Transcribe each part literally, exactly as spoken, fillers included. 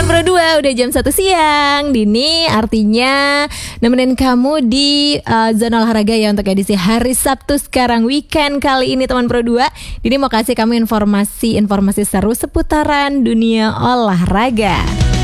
Pro dua udah jam satu siang. Dini artinya nemenin kamu di uh, zona olahraga ya untuk edisi hari Sabtu sekarang weekend kali ini teman Pro dua. Dini mau kasih kamu informasi-informasi seru seputaran dunia olahraga.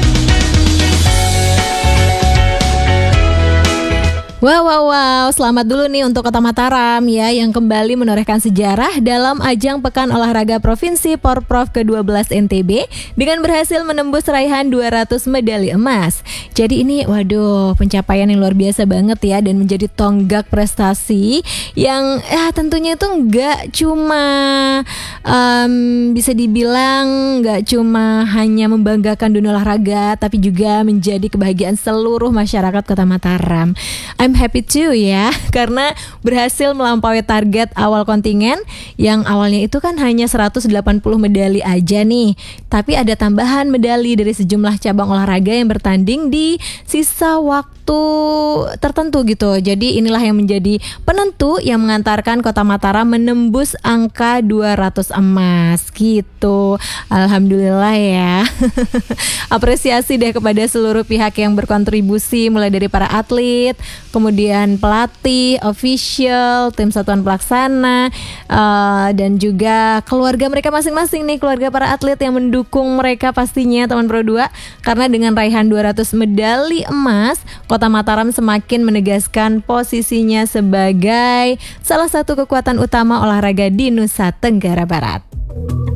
Wow, wow, wow, selamat dulu nih untuk Kota Mataram ya yang kembali menorehkan sejarah dalam ajang Pekan Olahraga Provinsi Porprov ke dua belas N T B dengan berhasil menembus raihan dua ratus medali emas. Jadi ini waduh pencapaian yang luar biasa banget ya dan menjadi tonggak prestasi yang ya tentunya itu nggak cuma um, bisa dibilang nggak cuma hanya membanggakan dunia olahraga tapi juga menjadi kebahagiaan seluruh masyarakat Kota Mataram. I'm happy too ya karena berhasil melampaui target awal kontingen yang awalnya itu kan hanya seratus delapan puluh medali aja nih, tapi ada tambahan medali dari sejumlah cabang olahraga yang bertanding di sisa waktu tertentu gitu. Jadi inilah yang menjadi penentu yang mengantarkan Kota Mataram menembus angka dua ratus emas gitu. Alhamdulillah ya. Apresiasi deh kepada seluruh pihak yang berkontribusi mulai dari para atlet, kemudian pelatih, official, tim satuan pelaksana, uh, dan juga keluarga mereka masing-masing nih, keluarga para atlet yang mendukung mereka pastinya teman Pro dua. Karena dengan raihan dua ratus medali emas, Kota Mataram semakin menegaskan posisinya sebagai salah satu kekuatan utama olahraga di Nusa Tenggara Barat.